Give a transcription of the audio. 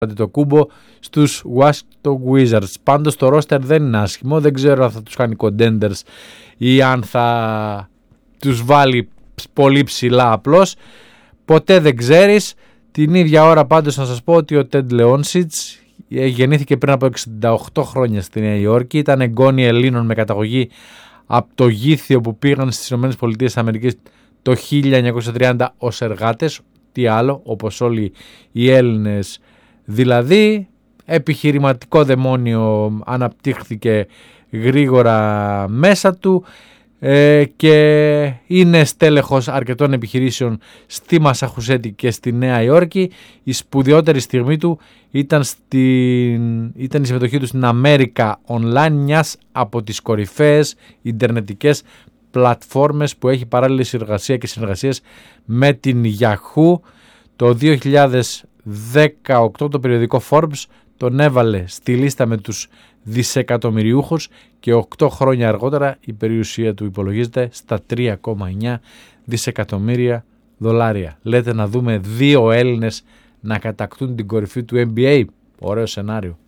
Αντετοκούμπο στους Washington Wizards. Πάντως το roster δεν είναι άσχημο, δεν ξέρω αν θα τους κάνει contenders ή αν θα τους βάλει πολύ ψηλά, απλώς ποτέ δεν ξέρεις. Την ίδια ώρα πάντως να σας πω ότι ο Ted Leonsis γεννήθηκε πριν από 68 χρόνια στη Νέα Υόρκη, ήταν εγγόνι Ελλήνων με καταγωγή από το Γήθιο που πήγαν στις ΗΠΑ το 1930 ως εργάτες, τι άλλο, όπως όλοι οι Έλληνες δηλαδή. Επιχειρηματικό δαιμόνιο αναπτύχθηκε γρήγορα μέσα του και είναι στέλεχος αρκετών επιχειρήσεων στη Μασαχουσέτη και στη Νέα Υόρκη. Η σπουδαιότερη στιγμή του ήταν η συμμετοχή του στην America Online, μιας από τις κορυφαίες ιντερνετικές πλατφόρμες που έχει παράλληλη συνεργασία και συνεργασίες με την Yahoo. Το 2018 το περιοδικό Forbes τον έβαλε στη λίστα με τους δισεκατομμυριούχους και 8 χρόνια αργότερα η περιουσία του υπολογίζεται στα 3,9 δισεκατομμύρια δολάρια. Λέτε να δούμε δύο Έλληνες να κατακτούν την κορυφή του NBA. Ωραίο σενάριο.